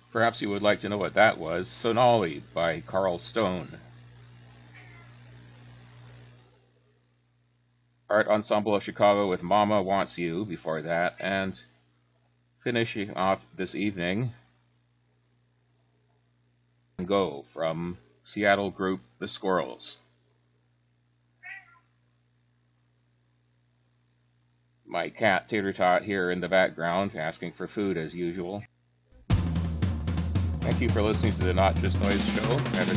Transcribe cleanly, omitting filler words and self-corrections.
Perhaps you would like to know what that was. Sonali by Carl Stone. Art Ensemble of Chicago with Mama Wants You before that. And finishing off this evening, Go from Seattle group The Squirrels. My cat Tater Tot here in the background asking for food as usual. Thank you for listening to the Not Just Noise show. Have a